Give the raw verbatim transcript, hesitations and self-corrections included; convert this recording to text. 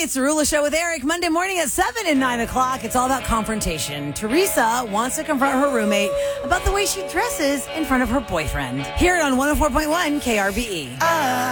It's the Rula Show with Eric. Monday morning at seven and nine o'clock. It's all about confrontation. Teresa wants to confront her roommate about the way she dresses in front of her boyfriend. Hear it on one oh four point one K R B E. I